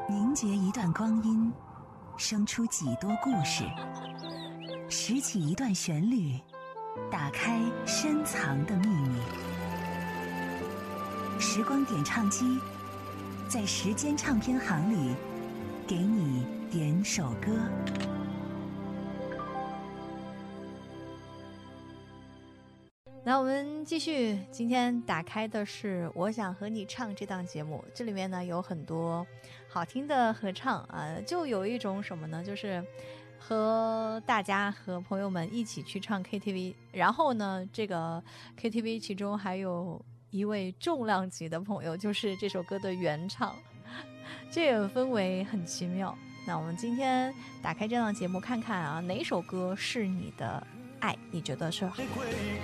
凝结一段光阴，生出几多故事；拾起一段旋律，打开深藏的秘密。时光点唱机，在时间唱片行里，给你点首歌。 那我们继续，今天打开的是我想和你唱这档节目，这里面呢有很多好听的合唱啊，就有一种什么呢，就是和大家和朋友们一起去唱 KTV， 然后呢这个 KTV 其中还有一位重量级的朋友，就是这首歌的原唱，这个氛围很奇妙。那我们今天打开这档节目看看啊，哪首歌是你的爱，你觉得是